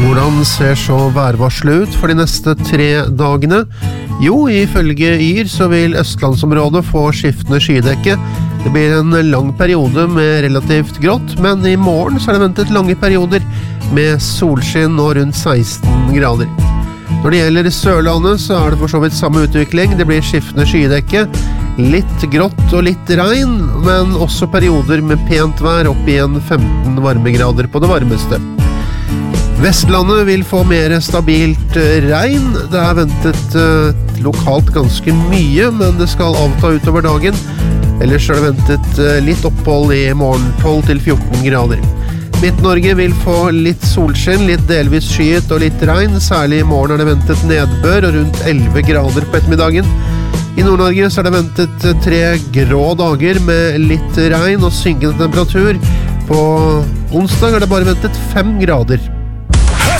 Hvordan ser så værvarselet ut for de neste 3 dagene? Jo, ifølge YR så vil Østlandsområdet få skiftende skydekke. Det blir en lang periode med relativt grått, men i morgen så det ventet lange perioder med solskinn og rundt 16 grader. Når det gjelder Sørlandet så det for så vidt samme utvikling. Det blir skiftende skydekke, litt grått og litt regn, men også perioder med pent vær opp igjen 15 varmegrader på det varmeste. Vestlandet vil få mer stabilt regn. Det ventet lokalt ganske mye, men det skal avta utover dagen. Ellers det ventet litt opphold i morgen 12 til 14 grader. Midt-Norge vil få litt solskinn, litt delvis skyet og litt regn. Særlig i morgen det ventet nedbør og rundt 11 grader på ettermiddagen. I Nord-Norge så det ventet 3 grå dager med litt regn og synkende temperatur. På onsdag det bare ventet 5 grader.